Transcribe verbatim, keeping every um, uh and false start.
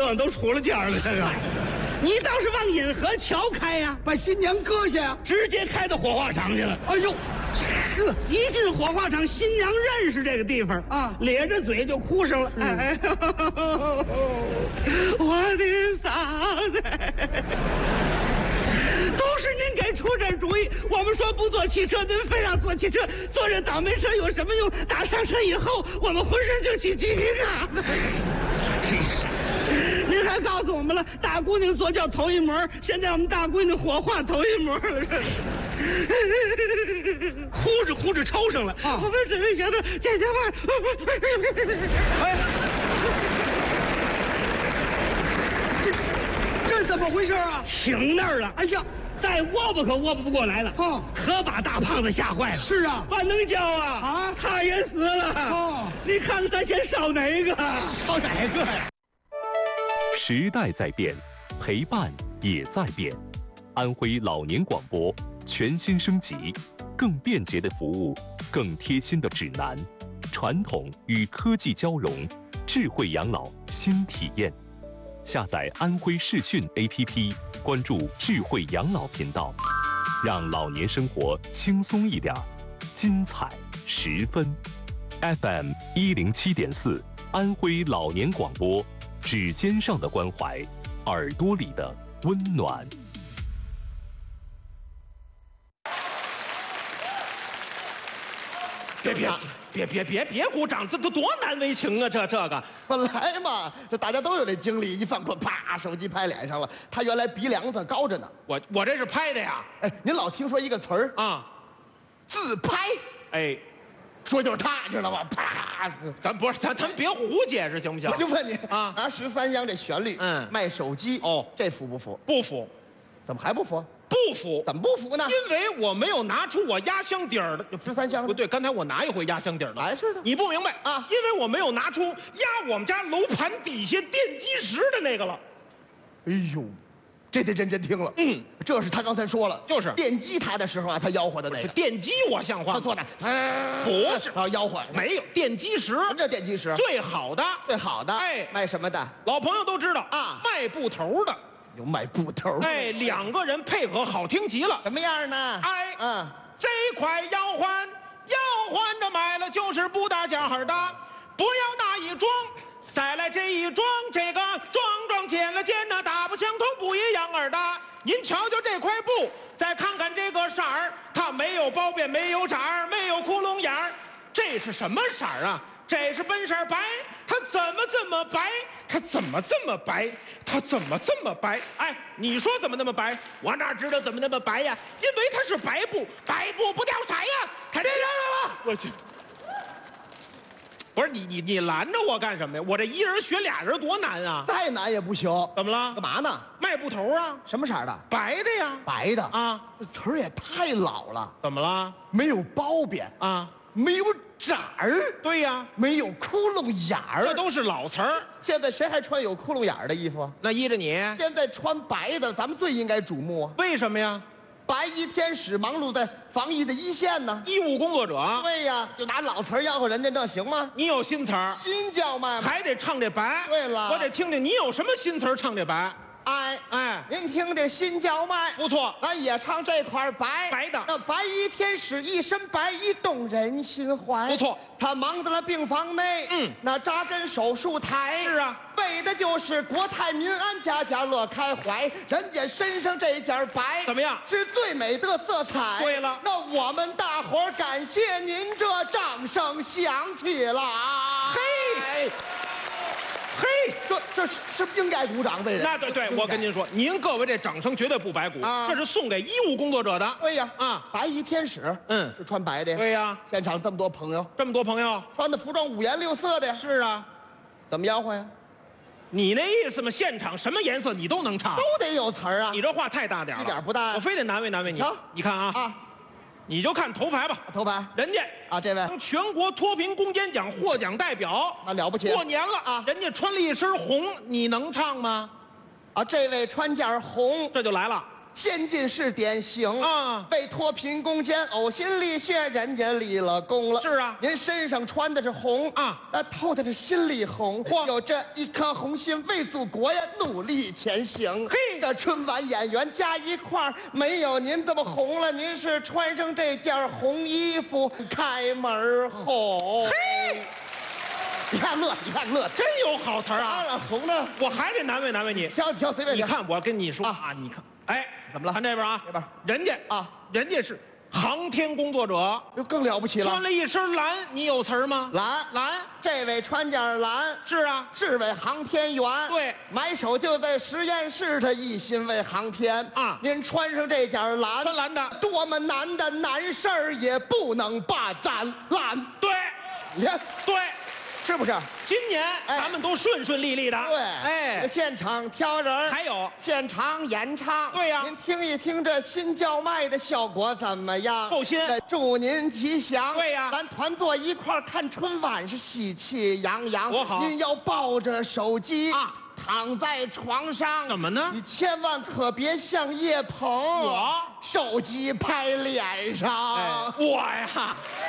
上都出了尖了，这个。你倒是往引河桥开呀， 把新娘搁下呀， 直接开到火化场去了。 哎呦， 呵，一进火化场，新娘认识这个地方啊，咧着嘴就哭上了。嗯、哎呦，我的嫂子，都是您给出这主意。我们说不坐汽车，您非让坐汽车，坐这倒霉车有什么用？打上车以后，我们浑身就起鸡皮疙瘩。真是。您还告诉我们了，大姑娘坐轿头一模，现在我们大姑娘火化头一模了，呼着呼着抽上了。啊、我们只没想到姐姐们， 哎，这这是怎么回事啊？ 停那儿了！哎呀，再窝巴可窝巴不过来了。哦，可把大胖子吓坏了。 是啊， 万能胶啊啊，他也死了。哦，你看看他先烧哪个？烧哪个呀？ 时代在变，陪伴也在变。安徽老年广播全新升级，更便捷的服务，更贴心的指南，传统与科技交融，智慧养老新体验。下载安徽视讯 A P P， 关注智慧养老频道，让老年生活轻松一点，精彩十分。F M 一零七点四，安徽老年广播。指尖上的关怀，耳朵里的温暖。 别别别别别别鼓掌，这都多难为情啊！这这个本来嘛，这大家都有这经历，一放空，啪，手机拍脸上了。他原来鼻梁子高着呢。 我我这是拍的呀！ 哎，您老听说一个词儿啊， 自拍。 哎。 说就是他，知道吗？啪！ 咱不是咱咱别胡解释行不行？ 我就问你啊， 拿十三香这旋律，嗯，卖手机哦，这服不服？ 不服。 怎么还不服？ 不服。 怎么不服呢？ 因为我没有拿出我压箱底儿的十三香。 不对，刚才我拿一回压箱底儿的， 还是的。 你不明白啊？因为我没有拿出压我们家楼盘底下电基石的那个了。 哎呦！这得认真听了，嗯，这是他刚才说了， 就是电击他的时候啊，他吆喝的那个电击我像话， 他做的， 不是啊，吆喝没有电击石， 什么叫电击石？ 最好的， 最好的，哎，卖什么的？ 老朋友都知道啊，卖布头的， 有卖布头， 哎，两个人配合好听极了， 什么样呢？ 哎， 嗯， 这块要换，要换着买了就是不搭价儿的，不要那一装。再来这一装，这个装装见了见那大不相同，不一样儿的。您瞧瞧这块布，再看看这个色儿，它没有包边，没有褶儿，没有窟窿眼儿。这是什么色儿啊？这是本色白。它怎么这么白？它怎么这么白？它怎么这么白？哎，你说怎么那么白？我哪知道怎么那么白呀？因为它是白布，白布不掉色呀。太别嚷嚷了，我去。不是你你你拦着我干什么呀？我这一人学俩人多难啊！ 再难也不行。 怎么了？ 干嘛呢？ 卖布头啊？ 什么色的？ 白的呀。 白的啊？ 这词儿也太老了。 怎么了？ 没有包边啊， 没有褶儿。 对呀， 没有窟窿眼儿。 这都是老词儿。 现在谁还穿有窟窿眼儿的衣服？ 那依着你， 现在穿白的，咱们最应该瞩目啊。 为什么呀？ 白衣天使忙碌在防疫的一线呢， 医务工作者。 对呀，就拿老词儿吆喝人家，那行吗？ 你有新词儿， 新叫卖还得唱这白。 对了， 我得听听你有什么新词儿唱这白。 哎哎， 您听这新叫卖不错， 咱也唱这块白白的。 那白衣天使一身白衣动人心怀， 不错。 他忙在了病房内，嗯，那扎针手术台， 是啊， 为的就是国泰民安，家家乐开怀。人家身上这件白怎么样？ 是最美的色彩。 对了， 那我们大伙儿感谢您，这掌声响起了。 嘿。嘿， 这这是是不是应该鼓掌的人？ 那对对，我跟您说，您各位这掌声绝对不白鼓，啊、这是送给医务工作者的。 对呀， 啊， 白衣天使，嗯，是穿白的。 对呀， 现场这么多朋友， 这么多朋友穿的服装五颜六色的。 是啊， 怎么吆喝呀？ 你那意思嘛？现场什么颜色你都能唱， 都得有词儿啊。 你这话太大点了， 一点不大， 我非得难为难为你。你看啊啊。你就看头牌吧， 头牌， 人家啊，这位全国脱贫攻坚奖获奖代表， 那了不起。 过年了啊，人家穿了一身红，你能唱吗？ 啊，这位穿件红， 这就来了。 先进是典型啊为脱贫攻坚呕心沥血，人家立了功了。 是啊您身上穿的是红啊， 那透的是心里红， 嚯有这一颗红心为祖国呀努力前行。 嘿这春晚演员加一块儿，没有您这么红了。您是穿上这件红衣服开门红。 嘿， 你看乐，你看乐， 真有好词儿当啊！ 然红呢， 我还得难为难为你。 挑挑随便挑。 你看，我跟你说啊啊，你看，哎， 怎么了看这边啊， 这边人家啊， 人家是航天工作者， 就更了不起了穿。了一身蓝，你有词儿吗？ 蓝蓝， 这位穿件蓝， 是啊， 是位航天员。 对埋首就在实验室，他一心为航天啊您穿上这件蓝， 穿蓝的， 多么难的难事儿也不能把咱拦。 对你看对， 是不是？ 今年哎咱们都顺顺利利的。 对， 哎， 现场挑人儿， 还有现场演唱。 对呀您听一听这新叫卖的效果怎么样？ 够新呃祝您吉祥。 对呀咱团坐一块儿看春晚是喜气洋洋。 多好您要抱着手机啊躺在床上， 怎么呢你千万可别像叶鹏， 我手机拍脸上。 哎，我呀，